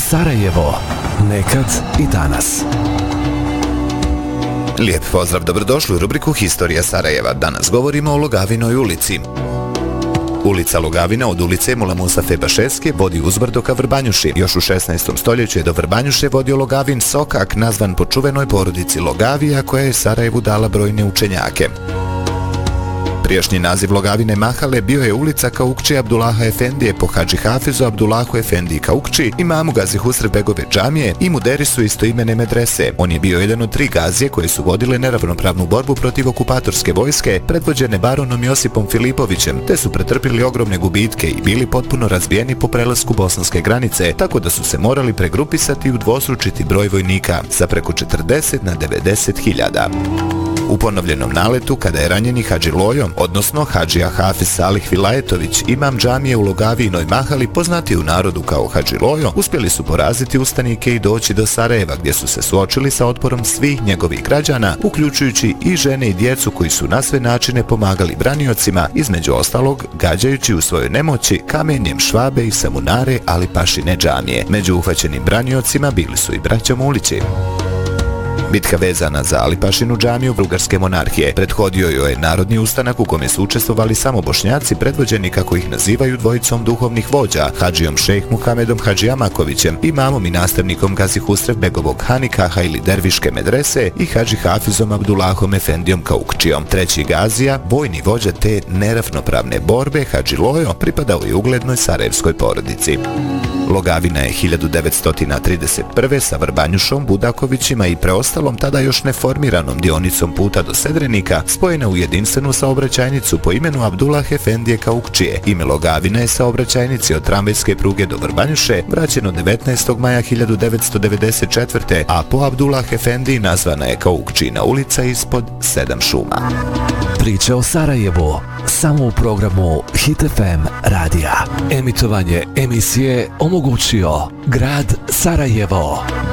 Sarajevo. Nekad i danas. Lijep pozdrav, dobrodošli u rubriku Historija Sarajeva. Danas govorimo o Logavinoj ulici. Ulica Logavina od ulice Mula Musa Febašeske vodi uzbrdo ka Vrbanjuši. Još u 16. stoljeću je do Vrbanjuše vodio Logavin Sokak, nazvan po čuvenoj porodici Logavija, koja je Sarajevu dala brojne učenjake. Prijašnji naziv Logavine Mahale bio je ulica Kaukči Abdullaha Efendije po Hadži Hafizu Abdullahu Efendiji Kaukči, imamu Gazi Husrev Begove džamije i muderisu istoimene medrese. On je bio jedan od 3 gazije koje su vodile neravnopravnu borbu protiv okupatorske vojske, predvođene baronom Josipom Filipovićem, te su pretrpili ogromne gubitke i bili potpuno razbijeni po prelasku bosanske granice, tako da su se morali pregrupisati i udvostručiti broj vojnika sa preko 40 na 90.000. U ponovljenom naletu, kada je ranjeni Hadži Lojo, odnosno Hadžija Hafiz Salih Vilajetović, imam džamije u Logavinoj Mahali, poznati u narodu kao Hadži Lojo, uspjeli su poraziti ustanike i doći do Sarajeva, gdje su se suočili sa otporom svih njegovih građana, uključujući i žene i djecu koji su na sve načine pomagali braniocima, između ostalog gađajući u svojoj nemoći kamenjem Švabe i Samunare Alipašine džamije. Među uhvaćenim braniocima bili su i braća Mulići. Bitka vezana za Alipašinu džamiju Bugarske monarhije. Prethodio joj je narodni ustanak u kome su učestvovali samo Bošnjaci, predvođeni, kako ih nazivaju, dvojicom duhovnih vođa, Hadžijom Šejh Muhamedom Hadžijamakovićem, imamom i nastavnikom Gazi Husrev Begovog Hanikaha ili Derviške medrese i Hadži Hafizom Abdullahom Efendijom Kaukčijom. Treći gazija, vojni vođa te neravnopravne borbe, Hadži Lojo, pripadao je uglednoj sarajevskoj porodici. Logavina je 1931. sa Vrbanjušom, Budakovićima i preostalom tada još neformiranom dionicom puta do Sedrenika spojena u jedinstvenu saobraćajnicu po imenu Abdullah Efendije Kaukčije. Ime Logavina je saobraćajnici od tramvajske pruge do Vrbanjuše vraćeno 19. maja 1994. a po Abdullah Efendiji nazvana je Kaukčina ulica ispod 7 šuma. Priče o Sarajevu samo u programu Hit FM radija. Emitovanje emisije omogućio grad Sarajevo.